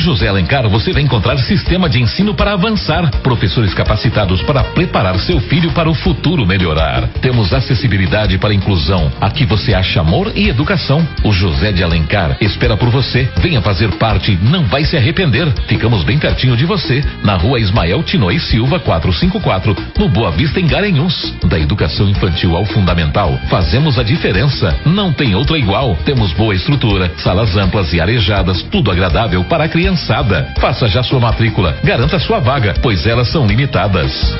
José Alencar você vai encontrar sistema de ensino para avançar, professores capacitados para preparar seu filho para o futuro melhorar. Temos acessibilidade para inclusão. Aqui você acha amor e educação. O José de Alencar espera por você. Venha fazer parte, não vai se arrepender. Ficamos bem pertinho de você, na rua Ismael Tinoy Silva 454, no Boa Vista, em Garanhuns. Da educação infantil ao fundamental, fazemos a diferença. Não tem outra igual. Temos boa estrutura, salas amplas e arejadas, tudo agradável para a criançada. Faça já sua matrícula, garanta sua vaga, pois elas são limitadas.